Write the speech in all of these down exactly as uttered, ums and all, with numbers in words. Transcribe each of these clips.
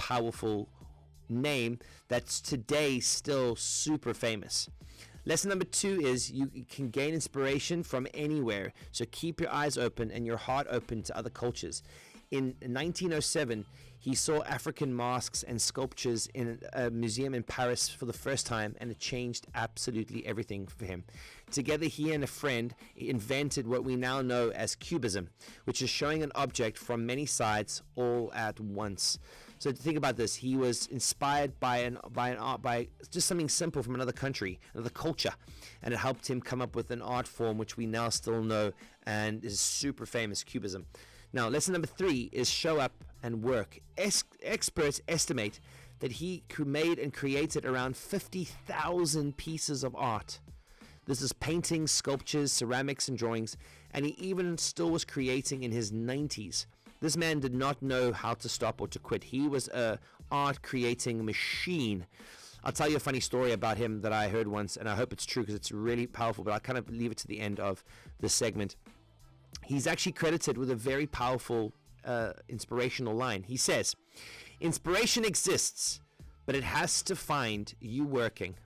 powerful name that's today still super famous. Lesson number two is you can gain inspiration from anywhere. So keep your eyes open and your heart open to other cultures. In nineteen oh seven, he saw African masks and sculptures in a museum in Paris for the first time, and it changed absolutely everything for him. Together, he and a friend invented what we now know as cubism, which is showing an object from many sides all at once. So think about this. He was inspired by an by an art by just something simple from another country, another culture, and it helped him come up with an art form which we now still know and is super famous, cubism. Now, lesson number three is show up and work. Es- experts estimate that he made and created around fifty thousand pieces of art. This is paintings, sculptures, ceramics, and drawings, and he even still was creating in his nineties. This man did not know how to stop or to quit. He was a art creating machine. I'll tell you a funny story about him that I heard once, and I hope it's true because it's really powerful, but I'll kind of leave it to the end of this segment. He's actually credited with a very powerful, uh, inspirational line. He says, "Inspiration exists, but it has to find you working."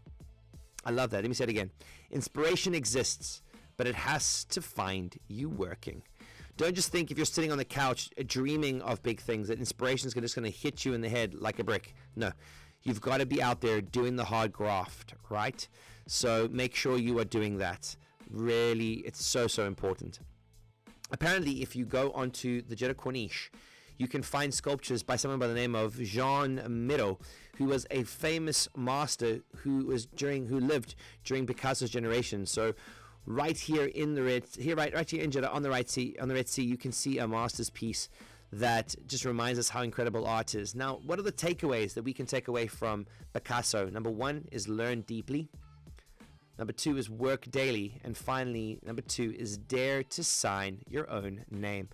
I love that. Let me say it again. Inspiration exists, but it has to find you working. Don't just think if you're sitting on the couch dreaming of big things that inspiration is just going to hit you in the head like a brick. No, you've got to be out there doing the hard graft, right? So make sure you are doing that. Really, it's so, so important. Apparently, if you go onto the Jetta Corniche, you can find sculptures by someone by the name of Jean Miro, who was a famous master who was during who lived during Picasso's generation. So, right here in the Red, here right, right here in Jeddah on the right sea, on the Red Sea, you can see a master's piece that just reminds us how incredible art is. Now, what are the takeaways that we can take away from Picasso? Number one is learn deeply. Number two is work daily. And finally, number two is dare to sign your own name.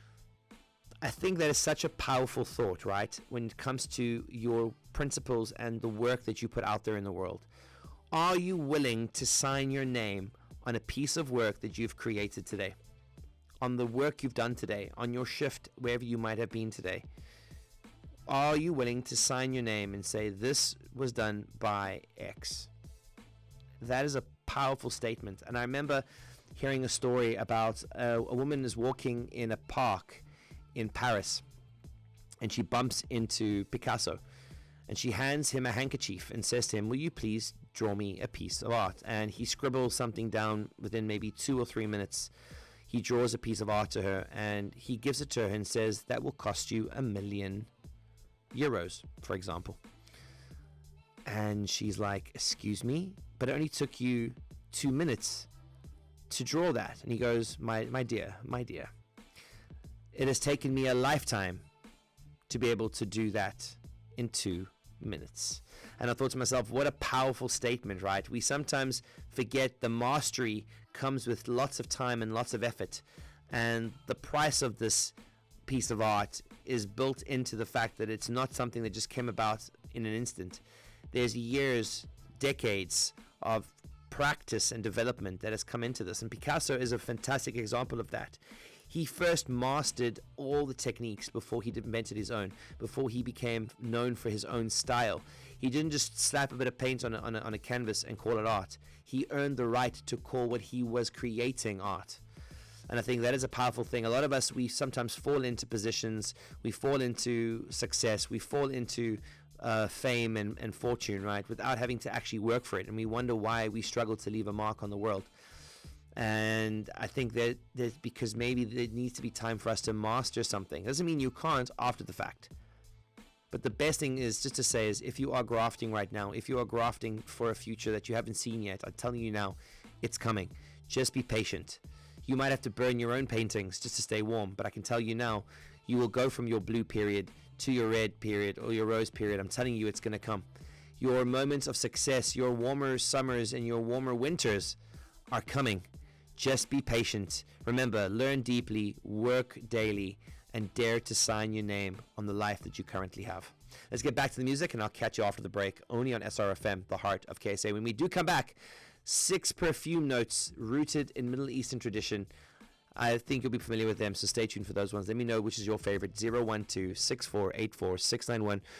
I think that is such a powerful thought, right? When it comes to your principles and the work that you put out there in the world. Are you willing to sign your name on a piece of work that you've created today? On the work you've done today, on your shift, wherever you might have been today. Are you willing to sign your name and say, this was done by X? That is a powerful statement. And I remember hearing a story about a, a woman is walking in a park in Paris, and she bumps into Picasso, and she hands him a handkerchief and says to him, will you please draw me a piece of art? And he scribbles something down within maybe two or three minutes. He draws a piece of art to her, and he gives it to her and says, that will cost you a million euros, for example. And she's like, excuse me, but it only took you two minutes to draw that. And he goes, my my dear, my dear, it has taken me a lifetime to be able to do that in two minutes. And I thought to myself, what a powerful statement, right? We sometimes forget the mastery comes with lots of time and lots of effort. And the price of this piece of art is built into the fact that it's not something that just came about in an instant. There's years, decades of practice and development that has come into this. And Picasso is a fantastic example of that. He first mastered all the techniques before he invented his own, before he became known for his own style. He didn't just slap a bit of paint on a, on a, on a canvas and call it art. He earned the right to call what he was creating art. And I think that is a powerful thing. A lot of us, we sometimes fall into positions, we fall into success, we fall into uh, fame and, and fortune, right, without having to actually work for it. And we wonder why we struggle to leave a mark on the world. And I think that that's because maybe there needs to be time for us to master something. Doesn't mean you can't after the fact. But the best thing is just to say is if you are grafting right now, if you are grafting for a future that you haven't seen yet, I'm telling you now, it's coming. Just be patient. You might have to burn your own paintings just to stay warm, but I can tell you now, you will go from your blue period to your red period or your rose period. I'm telling you, it's going to come. Your moments of success, your warmer summers and your warmer winters are coming. Just be patient. Remember, learn deeply, work daily, and dare to sign your name on the life that you currently have. Let's get back to the music, and I'll catch you after the break, only on S R F M, the heart of K S A. When we do come back, six perfume notes rooted in Middle Eastern tradition. I think you'll be familiar with them, so stay tuned for those ones. Let me know which is your favorite. zero one two, six four eight four, six nine one.